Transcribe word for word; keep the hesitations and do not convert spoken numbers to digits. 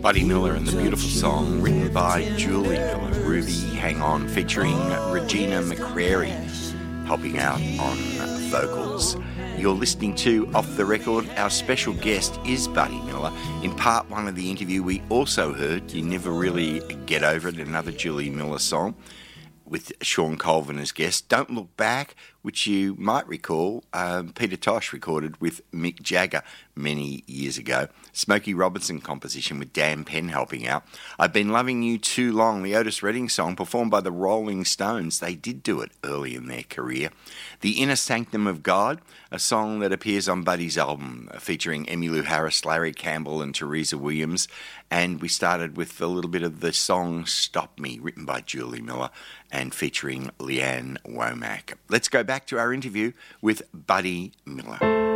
Buddy Miller and the beautiful song written by Julie Miller, Ruby Hang On, featuring Regina McCrary helping out on vocals. You're listening to Off the Record. Our special guest is Buddy Miller. In part one of the interview, we also heard You Never Really Get Over It, another Julie Miller song, with Sean Colvin as guest. Don't Look Back, which you might recall um, Peter Tosh recorded with Mick Jagger many years ago. Smokey Robinson composition with Dan Penn helping out. I've Been Loving You Too Long, the Otis Redding song performed by the Rolling Stones. They did do it early in their career. The Inner Sanctum of God, a song that appears on Buddy's album featuring Emmylou Harris, Larry Campbell and Teresa Williams. And we started with a little bit of the song Stop Me, written by Julie Miller and featuring Leanne Womack. Let's go back to our interview with Buddy Miller.